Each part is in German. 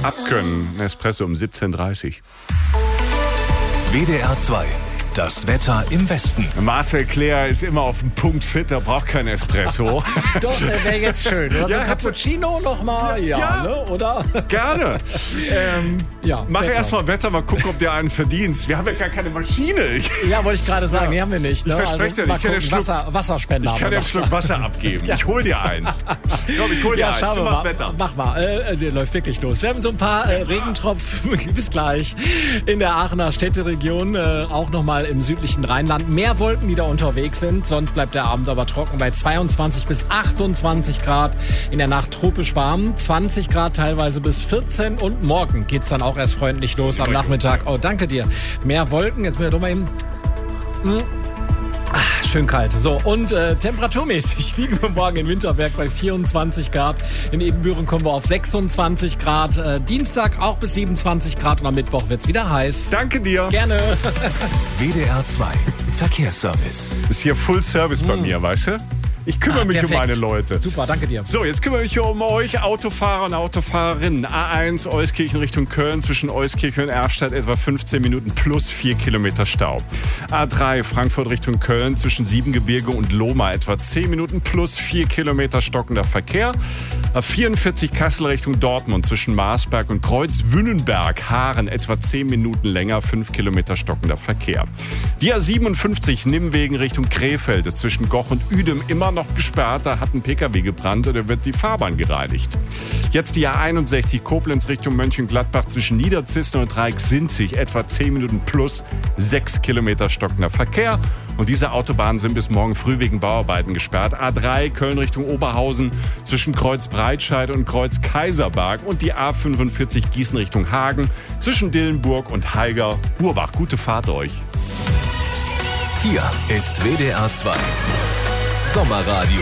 abkönnen. Ein Espresso um 17:30 Uhr. WDR 2. Das Wetter im Westen. Marcel Claire ist immer auf dem Punkt fit, er braucht kein Espresso. Doch, wäre jetzt schön. Oder so ein Cappuccino nochmal? Ja, ne? Oder? Gerne. Mach erstmal Wetter, mal gucken, ob der einen verdienst. Wir haben ja gar keine Maschine. Ja, wollte ich gerade sagen, die haben wir nicht. Ne? Ich verspreche dir, ich kann Wasserspender. Ich kann dir einen Schluck Wasser abgeben. Ich hol dir eins. Komm, ich hol dir eins. Schauen wir mal mal. das Wetter. Mach mal, der läuft wirklich los. Wir haben so ein paar Regentropfen, bis gleich, in der Aachener Städteregion, auch nochmal im südlichen Rheinland. Mehr Wolken, die da unterwegs sind, sonst bleibt der Abend aber trocken bei 22 bis 28 Grad. In der Nacht tropisch warm, 20 Grad teilweise bis 14 und morgen geht's dann auch erst freundlich los am Nachmittag. Oh, danke dir. Mehr Wolken, jetzt müssen wir doch mal eben... Schön kalt. So, und temperaturmäßig liegen wir morgen in Winterberg bei 24 Grad. In Ebenbüren kommen wir auf 26 Grad. Dienstag auch bis 27 Grad und am Mittwoch wird's wieder heiß. Danke dir. Gerne. WDR 2. Verkehrsservice. Ist hier Full Service bei mir, weißt du? Ich kümmere mich perfekt. um meine Leute. Super, danke dir. So, jetzt kümmere ich mich um euch, Autofahrer und Autofahrerinnen. A1 Euskirchen Richtung Köln, zwischen Euskirchen und Erfstadt etwa 15 Minuten plus 4 Kilometer Stau. A3 Frankfurt Richtung Köln, zwischen Siebengebirge und Lohmar etwa 10 Minuten plus 4 Kilometer stockender Verkehr. A44 Kassel Richtung Dortmund, zwischen Marsberg und Kreuzwünnenberg, Haaren etwa 10 Minuten länger, 5 Kilometer stockender Verkehr. Die A57 Nimwegen Richtung Krefeld, zwischen Goch und Uedem immer noch gesperrt, da hat ein PKW gebrannt oder wird die Fahrbahn gereinigt. Jetzt die A61 Koblenz Richtung Mönchengladbach, zwischen Niederzissen und Dreieck-Sinzig etwa 10 Minuten plus 6 Kilometer stockender Verkehr. Und diese Autobahnen sind bis morgen früh wegen Bauarbeiten gesperrt. A3 Köln Richtung Oberhausen, zwischen Kreuz Breitscheid und Kreuz Kaiserberg und die A45 Gießen Richtung Hagen, zwischen Dillenburg und Haiger-Burbach. Gute Fahrt euch. Hier ist WDR 2. Sommerradio.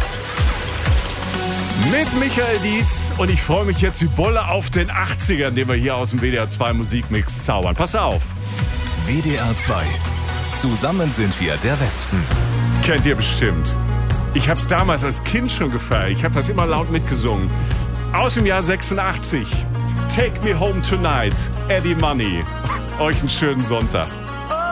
Mit Michael Dietz und ich freue mich jetzt wie Bolle auf den 80ern, den wir hier aus dem WDR 2 Musikmix zaubern. Pass auf. WDR 2. Zusammen sind wir der Westen. Kennt ihr bestimmt. Ich habe es damals als Kind schon gefeiert. Ich habe das immer laut mitgesungen. Aus dem Jahr 86. Take Me Home Tonight. Eddie Money. Euch einen schönen Sonntag.